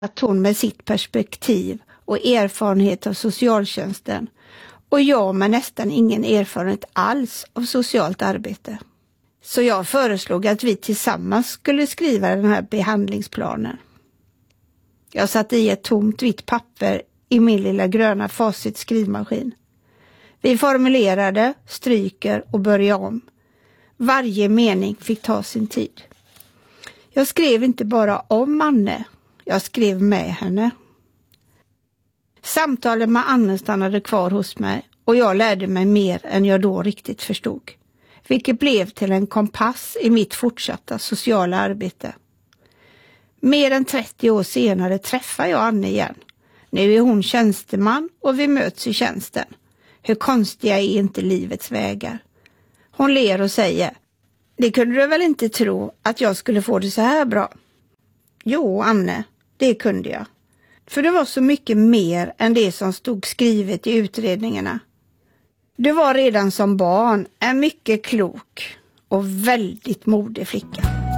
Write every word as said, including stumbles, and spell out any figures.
att hon med sitt perspektiv och erfarenhet av socialtjänsten och jag med nästan ingen erfarenhet alls av socialt arbete. Så jag föreslog att vi tillsammans skulle skriva den här behandlingsplanen. Jag satte i ett tomt vitt papper i min lilla gröna Facit skrivmaskin. Vi formulerade, stryker och började om. Varje mening fick ta sin tid. Jag skrev inte bara om Anne, jag skrev med henne. Samtalet med Anne stannade kvar hos mig och jag lärde mig mer än jag då riktigt förstod. Vilket blev till en kompass i mitt fortsatta sociala arbete. Mer än trettio år senare träffar jag Anne igen. Nu är hon tjänsteman och vi möts i tjänsten. Hur konstiga är inte livets vägar? Hon ler och säger: det kunde du väl inte tro att jag skulle få det så här bra? Jo, Anne, det kunde jag. För det var så mycket mer än det som stod skrivet i utredningarna. Du var redan som barn en mycket klok och väldigt modig flicka.